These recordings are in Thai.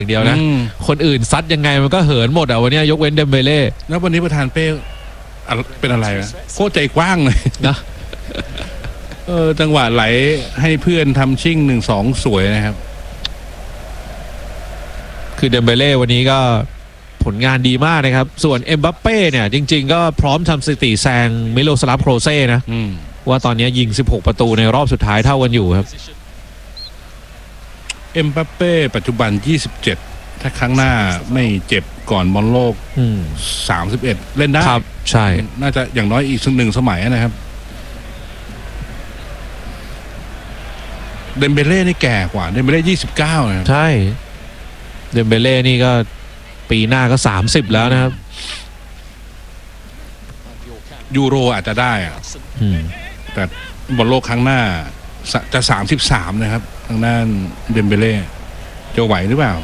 อย่างเดียวนะคนอื่นซัดยังไงมันก็เหินหมดอ่ะวันนี้ยกเว้นเดมเบเล่แล้ววันนี้ประธานเป้เป็นอะไรนะโคตรใจกว้างเลยนะจังหวะไหลให้เพื่อนทำชิ่ง1-2สวยนะครับคือเดมเบเล่วันนี้ก็ผลงานดีมากนะครับส่วนเอ็มบัปเป้เนี่ยจริงๆก็พร้อมทำสถิติแซงมิโลสลาฟโครเซ่นะว่าตอนนี้ยิง16ประตูในรอบสุดท้ายเท่ากันอยู่ครับเอ็มบัปเป้ปัจจุบัน27ถ้าครั้งหน้าไม่เจ็บก่อนบอลโลก31เล่นได้ครับใช่น่าจะอย่างน้อยอีก1 สมัยนะครับเดมเบเล่นี่แก่กว่าเดมเบเล่29นะครับใช่เดมเบเล่นี่ก็ปีหน้าก็30แล้วนะครับยูโรอาจจะได้อะแต่บอลโลกครั้งหน้าจะ33นะครับทางด้านเดมเบเล่จะไหวหรือเปล่า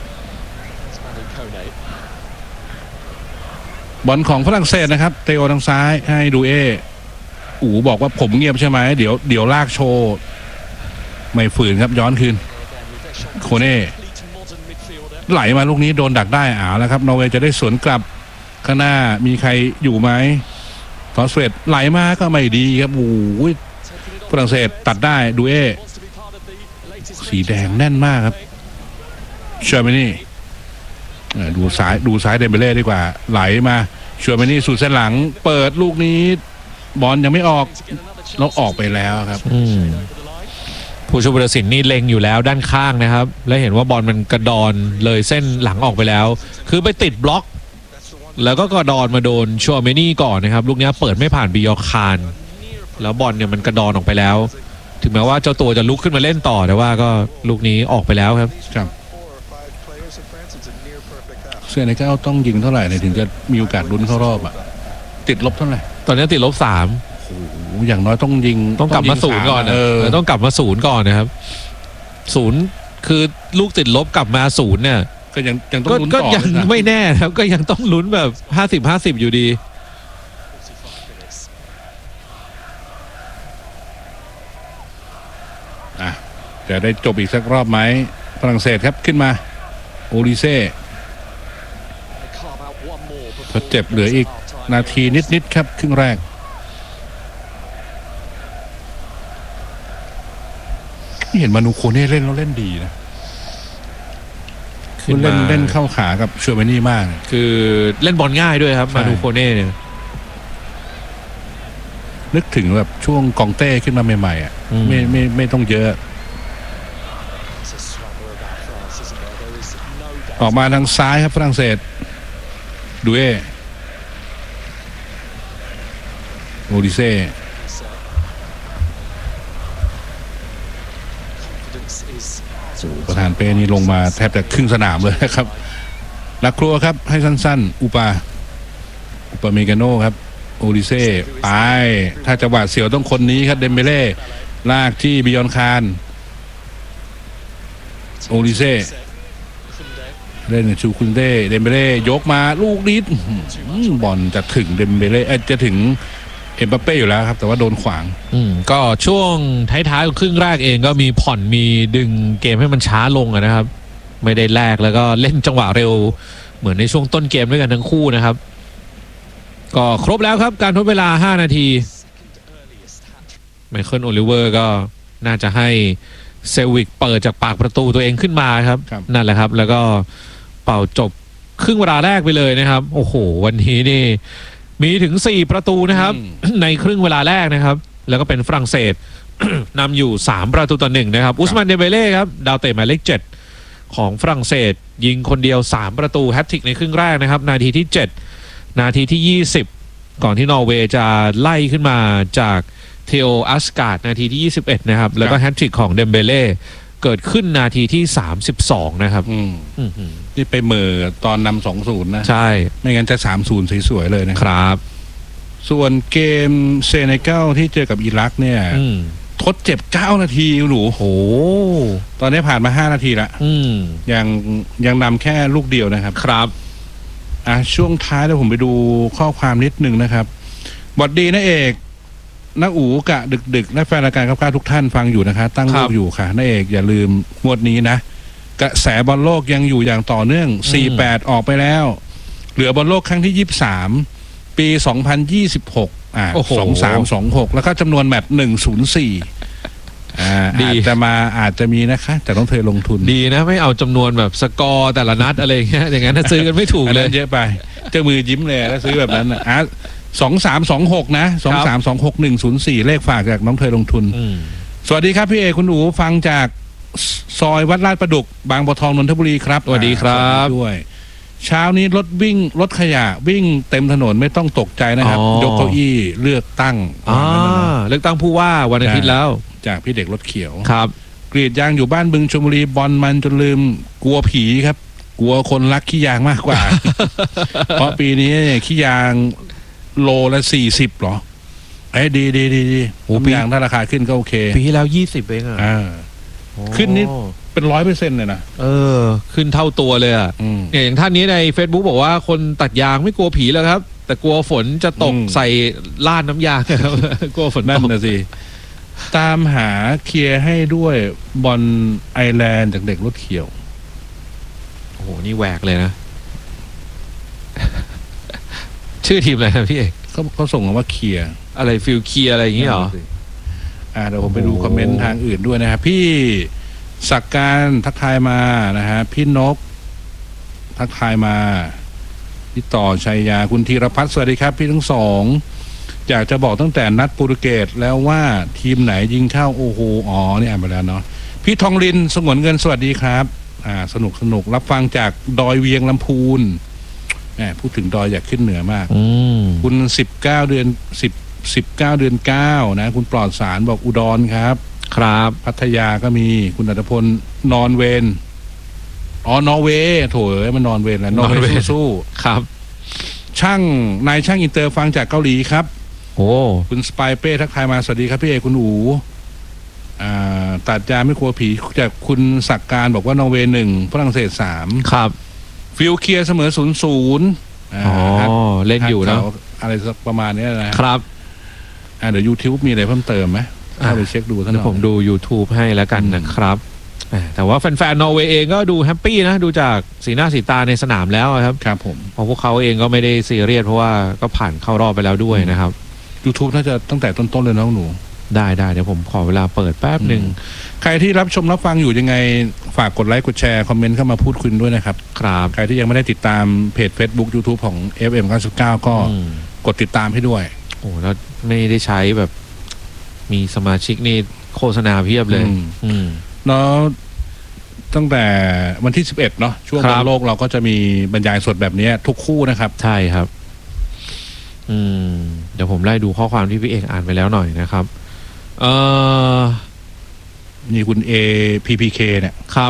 บอลของฝรั่งเศสนะครับเตโอทางซ้ายให้ดูเอบอกว่าผมเงียบใช่ไหมเดี๋ยวลากโชว์ไม่ฝืนครับย้อนคืนโคเน่ไหลมาลูกนี้โดนดักได้แล้วครับนอร์เวย์จะได้สวนกลับข้างหน้ามีใครอยู่ไหมทอสเฟดไหลมาก็ไม่ดีครับฝรั่งเศสตัดได้ดูเอสีแดงแน่นมากครับเชอร์เมนี่ดูซ้ายเดมเบเล่ดีกว่าไหลมาเชอร์เมนี่สู่เส้นหลังเปิดลูกนี้บอลยังไม่ออกแล้วออกไปแล้วครับผู้ช่วยผู้ตัดสินนี่เล็งอยู่แล้วด้านข้างนะครับและเห็นว่าบอลมันกระดอนเลยเส้นหลังออกไปแล้วคือไปติดบล็อกแล้วก็กระดอนมาโดนชัวเมนี่ก่อนนะครับลูกนี้เปิดไม่ผ่านบิยอคานแล้วบอลเนี่ยมันกระดอนออกไปแล้วถึงแม้ว่าเจ้าตัวจะลุกขึ้นมาเล่นต่อแต่ว่าก็ลูกนี้ออกไปแล้วครับเสื้อในก้าวต้องยิงเท่าไหร่ถึงจะมีโอกาสลุ้นเข้ารอบติดลบเท่าไหร่ตอนนี้ติดลบ3 อย่างน้อยต้องยิงต้องกลับมา0ก่อนต้องกลับมา0ก่อนนะครับ0คือลูกติดลบกลับมา0เนี่ยก็ยังต้องลุ้นต่อก็ยังไม่แน่ครับก็ยังต้องลุ้นแบบ50-50อยู่ดีจะได้จบอีกสักรอบไหมฝรั่งเศสครับขึ้นมาโอลิเซ่ทดเจ็บเหลืออีกนาทีนิดครับครึ่งแรกเห็นมานูโคเน่เล่นแล้วเล่นดีนะคือเล่นเข้าขากับเชอร์เมนี่มากคือเล่นบอลง่ายด้วยครับมานูโคเน่เนี่ยนึกถึงแบบช่วงกองเต้ขึ้นมาใหม่ๆไม่ต้องเยอะออกมาทางซ้ายครับฝรั่งเศสดูเอโอดิเซ่ประธานเป้นี่ลงมาแทบจะครึ่งสนามเลยครับนักครัวครับให้สั้นๆอุปาเมกาโนครับโอดิเซ่ไปถ้าจะหวาดเสียวต้องคนนี้ครับเดมเบเล่ลากที่บิยอนคานโอดิเซ่เล่นชูคุนเต้เดมเบเล่ยกมาลูกนี้บอลจะถึงเดมเบเล่จะถึงเอ็มบัปเป้อยู่แล้วครับแต่ว่าโดนขวางก็ช่วงท้ายๆครึ่งแรกเองก็มีผ่อนมีดึงเกมให้มันช้าลงนะครับไม่ได้แลกแล้วก็เล่นจังหวะเร็วเหมือนในช่วงต้นเกมด้วยกันทั้งคู่นะครับก็ครบแล้วครับการทดเวลา5นาทีไมเคิลโอลิเวอร์ก็น่าจะให้เซวิกเปิดจากปากประตูตัวเองขึ้นมาครับนั่นแหละครับแล้วก็เป่าจบครึ่งเวลาแรกไปเลยนะครับโอ้โหวันนี้นี่มีถึง4ประตูนะครับในครึ่งเวลาแรกนะครับแล้วก็เป็นฝรั่งเศส นำอยู่3-1นะครับอุสมานเดเบเล่ครับดาวเตะหมายเลข7ของฝรั่งเศสยิงคนเดียว3ประตูแฮตทริกในครึ่งแรกนะครับนาทีที่7นาทีที่20ก่อนที่นอร์เวย์จะไล่ขึ้นมาจากเทโออัสการ์ดนาทีที่21นะครับแล้วก็แฮตทริกของเดมเบเล่เกิดขึ้นนาทีที่32นะครับนี่ไปเหม่อตอนนำ 2-0 นะใช่ไม่งั้นจะ 3-0 สวยๆเลยนะครับส่วนเกมเซเนกัลที่เจอกับอิรักเนี่ยทดเจ็บ9นาทีหนูโหตอนนี้ผ่านมา5นาทีละยังนำแค่ลูกเดียวนะครับครับช่วงท้ายแล้วผมไปดูข้อความนิดนึงนะครับบอดดีนะเอกนักอู๋กะดึกและแฟนรายการครับทุกท่านฟังอยู่นะคะตั้งรูปอยู่ค่ะนักเอกอย่าลืมงวดนี้นะกระแสบอลโลกยังอยู่อย่างต่อเนื่อง 48 ออกไปแล้ว เหลือบอลโลกครั้งที่ 23 ปี 2026 โอ้โห 2326 แล้วก็จำนวนแมตช์104 ดีอาจจะมีนะคะ แต่ต้องเทลงทุนดีนะไม่เอาจำนวนแบบสกอร์แต่ละนัดอะไรอย่างเงี้ยอย่างนั้นถ้าซื้อกันไม่ถูกอันเลนั้ยนเยอะไปเจ้ามือยิ้มเลยแล้วซื้อแบบนั้น2326 นะ 2326 104 เลขฝากจากน้องเธอลงทุน สวัสดีครับพี่เอคุณอูฟังจากซอยวัดลาดประดุกบางบัวทองนนทบุรีครับสวัสดีครับสวัสดีด้วยเช้านี้รถขยะวิ่งเต็มถนนไม่ต้องตกใจนะครับ ยกเก้าอี้เลือกตั้งเลือกตั้งผู้ว่าวันอาทิตย์แล้วจากพี่เด็กรถเขียวครับกรีดยางอยู่บ้านบึงชลบุรีบอลมันจนลืมกลัวผีครับ กลัวคนรักขี้ยางมากกว่า เพราะปีนี้เนี่ยขี้ยางโลละ40หรอดีน้ำยางถ้าราคาขึ้นก็โอเคปีที่แล้ว20เองอ่ะขึ้นนิดเป็น100%เลยนะขึ้นเท่าตัวเลยอ่ะเนี่ยอย่างท่านนี้ใน Facebook บอกว่าคนตัดยางไม่กลัวผีแล้วครับ แต่กลัวฝนจะตกใส่ลาดน้ำยางครับ กลัวฝนนั่ตนกนะสิตามหาเคลียร์ให้ด้วยบอลไอแลนด์จากเด็กรถเขียวโอ้โหนี่แหวกเลยนะ ชื่อทีมอะไรนะพี่เอกเขาส่งมาว่าเคลียร์อะไรฟิลเคียอะไรอย่างงี้เหรอเดี๋ยวผมไปดูคอมเมนต์ทางอื่นด้วยนะครับพี่ศักดิ์การทักทายมานะฮะพี่นกทักทายมาพี่ต่อชัยยาคุณธีรพัฒน์สวัสดีครับพี่ทั้งสองอยากจะบอกตั้งแต่นัดโปรตุเกสแล้วว่าทีมไหนยิงเข้าโอ้โหนี่อ่านไปแล้วเนาะพี่ทองลินสงวนเงินสวัสดีครับสนุกรับฟังจากดอยเวียงลำพูนพูดถึงดอยอยากขึ้นเหนือมากคุณ19 เดือน9นะคุณปลอดสารบอกอุดรครับพัทยาก็มีคุณอัตพลนอนเวนนอร์เวย์โถมันนอนเวนแล้วนอร์เวย์สู้ครับนายช่างอินเตอร์ฟังจากเกาหลีครับคุณสไปเป้ทักทายมาสวัสดีครับพี่เอคุณอูตัดยาไม่กลัวผีจากคุณศักดิ์การบอกว่านอร์เวย์1ฝรั่งเศส3 ครับฟิลเคียร์เสมอ 0-0 เล่นอยู่นะอะไรประมาณนี้นะครับเดี๋ยว YouTube มีอะไรเพิ่มเติมไหมเข้าไปเช็คดูท่านหน่อยผมดู YouTube ให้แล้วกันนะครับแต่ว่าแฟนๆนอร์เวย์เองก็ดูแฮปปี้นะดูจากสีหน้าสีตาในสนามแล้วครับครับผมเพราะพวกเขาเองก็ไม่ได้ซีเรียสเพราะว่าก็ผ่านเข้ารอบไปแล้วด้วยนะครับ YouTube น่าจะตั้งแต่ต้นๆเลยนะหนูได้เดี๋ยวผมขอเวลาเปิดแป๊บหนึ่งใครที่รับชมรับฟังอยู่ยังไงฝากกดไลค์กดแชร์คอมเมนต์เข้ามาพูดคุยด้วยนะครับใครที่ยังไม่ได้ติดตามเพจ Facebook YouTube ของ FM99 ก็กดติดตามให้ด้วยโอ้แล้วไม่ได้ใช้แบบมีสมาชิกนี่โฆษณาเพียบเลยเนาะตั้งแต่วันที่11เนาะช่วงบอลโลกเราก็จะมีบรรยายสดแบบนี้ทุกคู่นะครับใช่ครับเดี๋ยวผมไล่ดูข้อความที่พี่เอกอ่านไปแล้วหน่อยนะครับมีคุณ APPK เนี่ยครับ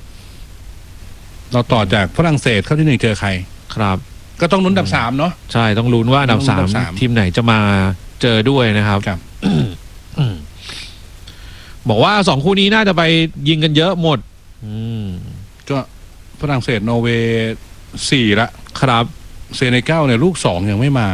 เราต่อจากฝรั่งเศสเข้าที่1เจอใครครับก็ต้องลุ้นอันดับ3เนาะใช่ต้องลุ้นว่าอันดับ3ทีมไหนจะมาเจอด้วยนะครับครับบอกว่า2คู่นี้น่าจะไปยิงกันเยอะหมดก็ฝรั่งเศสนอร์เวย์4ละครับเซเนกัลเนี่ยลูก2ยังไม่มา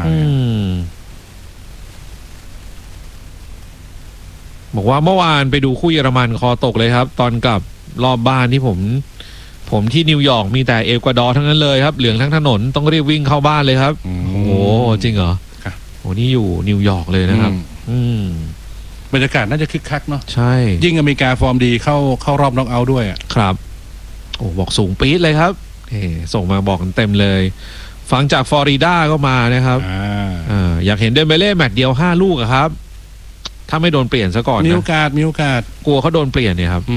บอกว่าเมื่อวานไปดูคู่เยอรมันคอตกเลยครับตอนกลับรอบบ้านที่ผมที่นิวยอร์กมีแต่เอกวาดอร์ทั้งนั้นเลยครับเหลืองทั้งถนนต้องรีบวิ่งเข้าบ้านเลยครับโอ้โหจริงเหรอโอ้นี่อยู่นิวยอร์กเลยนะครับบรรยากาศน่าจะคึกคักเนาะใช่ยิ่งอเมริกาฟอร์มดีเข้ารอบน็อกเอาท์ด้วยครับโอ้บอกสูงปี๊ดเลยครับส่งมาบอกกันเต็มเลยฟังจากฟลอริดาก็มานะครับอยากเห็นเดมเบเล่แมตช์เดียว5ลูกครับถ้าไม่โดนเปลี่ยนซะก่อนนะมีโอกาสกลัวเขาโดนเปลี่ยนเนี่ยครับ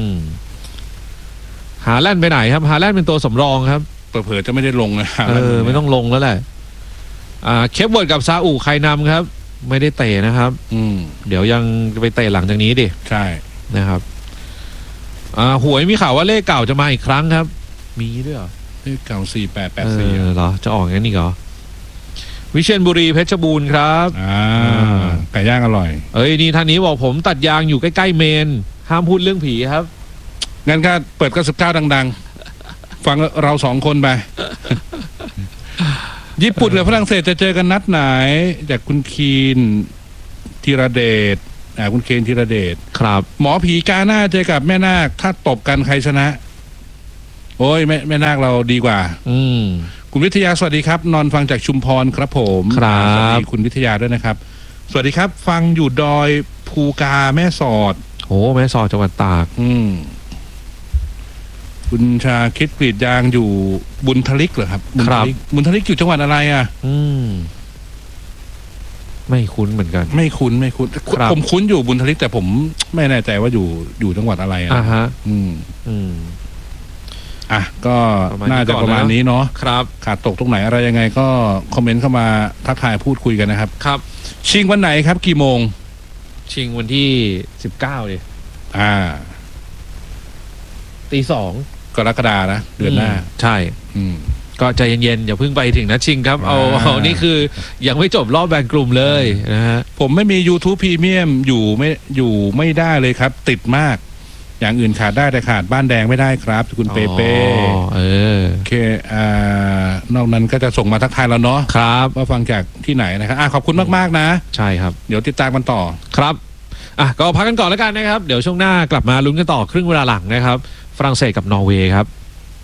ฮาแลนด์ไปไหนครับฮาแลนด์เป็นตัวสำรองครับเผลอๆจะไม่ได้ลงนะไม่ต้องลงแล้วแหละเคปเวิร์ดกับซาอุใครนำครับไม่ได้เตะนะครับเดี๋ยวยังจะไปเตะหลังจากนี้ดิใช่นะครับหวยมีข่าวว่าเลขเก่าจะมาอีกครั้งครับมีด้วยเหรอเลขเก่า4884 เหรอจะออกงั้นอีกเหรอวิเชียรบุรีเพชรบูรณ์ครับไก่ย่างอร่อยนี่ท่านนี้บอกผมตัดยางอยู่ใกล้ๆเมนห้ามพูดเรื่องผีครับงั้นก็เปิด99ดังๆฟังเรา2คนไป ญี่ปุ่นกับฝรั่งเศสจะเจอกันนัดไหนจากคุณคีนธีรเดชคุณเคนธีรเดชครับหมอผีกาหน้าเจอกับแม่นาคถ้าตบกันใครชนะโอ้ยแม่นาคเราดีกว่า คุณวิทยาสวัสดีครับนอนฟังจากชุมพรครับผมครับสวัสดีคุณวิทยาด้วยนะครับ สวัสดีครับฟังอยู่ดอยภูกาแม่สอดโอ้แม่สอดจังหวัดตากคุณชาคิดกรีดยางอยู่บุญทลิกเหรอครับบุญทลิกอยู่จังหวัดอะไรอ่ะไม่คุ้นเหมือนกันไม่คุ้นผมคุ้นอยู่บุญทลิกแต่ผมไม่แน่ใจว่าอยู่จังหวัดอะไรก็น่าจะประมาณนี้เนาะครับขาดตกตรงไหนอะไรยังไงก็คอมเมนต์เข้ามาทักทายพูดคุยกันนะครับครับชิงวันไหนครับกี่โมงชิงวันที่19เลยตี 2 กรกฎานะเดือนหน้าใช่ก็ใจเย็นๆอย่าเพิ่งไปถึงนัดชิงครับเอานี่คือยังไม่จบรอบแบ่งกลุ่มเลยนะฮะผมไม่มี YouTube Premium อยู่ไม่ได้เลยครับติดมากอย่างอื่นขาดได้แต่ขาดบ้านแดงไม่ได้ครับคุณเปเป้โอเคนอกนั้นก็จะส่งมาทักทายเราเนาะครับว่าฟังจากที่ไหนนะครับขอบคุณมากๆนะใช่ครับเดี๋ยวติดตามกันต่อครับก็พักกันก่อนแล้วกันนะครับเดี๋ยวช่วงหน้ากลับมาลุ้นกันต่อครึ่งเวลาหลังนะครับฝรั่งเศสกับนอร์เวย์ครับ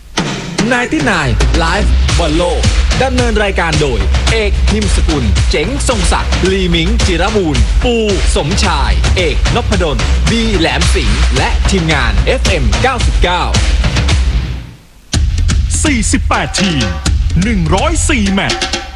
99 Live บอลโลกดำเนินรายการโดยเอกนิมสกุลเจ๋งทรงศักดิ์ลีมิงจิรบูรณ์ปูสมชายเอกนพดลบีแหลมสิงห์และทีมงาน FM 99 48 ทีม 104 แมตช์